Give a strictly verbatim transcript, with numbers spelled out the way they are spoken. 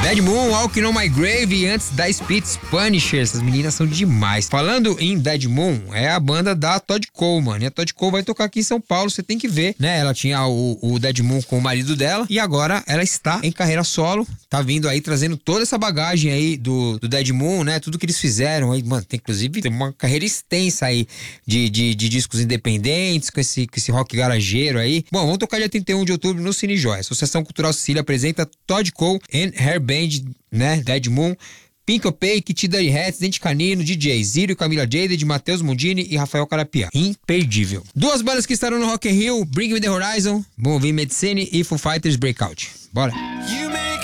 Dead Moon, Walking on My Grave e antes da Spitz Punisher. Essas meninas são demais. Falando em Dead Moon, é a banda da Todd Cole, mano. E a Todd Cole vai tocar aqui em São Paulo, você tem que ver, né? Ela tinha o, o Dead Moon com o marido dela e agora ela está em carreira solo, tá vindo aí trazendo toda essa bagagem aí do, do Dead Moon, né? Tudo que eles fizeram aí, mano, tem inclusive tem uma carreira extensa aí de, de, de discos independentes com esse, com esse rock garageiro aí. Bom, vamos tocar dia trinta e um de outubro no Cine Joia. Associação Cultural Sicília apresenta Todd Cole and Her Band, né? Dead Moon, Pink Opaque, T Dirty Hats, Dente Canino, D J Zírio, Camila Jaded, Matheus Mundini e Rafael Carapiá. Imperdível. Duas bandas que estarão no Rock in Rio, Bring Me The Horizon, Bom Ouvir Medicine e Foo Fighters Breakout. Bora!